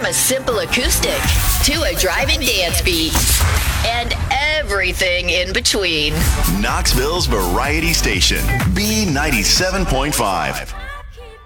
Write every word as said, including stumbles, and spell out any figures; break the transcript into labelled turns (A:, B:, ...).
A: a simple acoustic to a driving dance beat and everything in between.
B: Knoxville's Variety Station, B ninety-seven point five.